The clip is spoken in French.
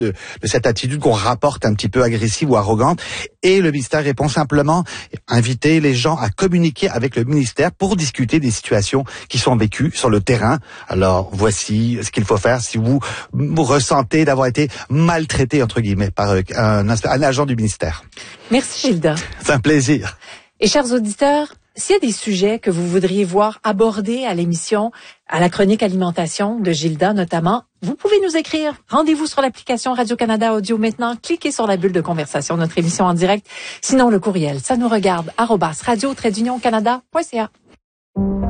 de cette attitude qu'on rapporte un petit peu agressive ou arrogante. Et le ministère répond simplement, inviter les gens à communiquer avec le ministère pour discuter des situations qui sont vécues sur le terrain. Alors, voici ce qu'il faut faire si vous ressentez d'avoir été maltraité, entre guillemets, par un agent du ministère. Merci, Gilda. C'est un plaisir. Et chers auditeurs, s'il y a des sujets que vous voudriez voir abordés à l'émission, à la chronique alimentation de Gilda notamment, vous pouvez nous écrire. Rendez-vous sur l'application Radio-Canada Audio maintenant. Cliquez sur la bulle de conversation, notre émission en direct. Sinon, le courriel, ça nous regarde, @radio-canada.ca.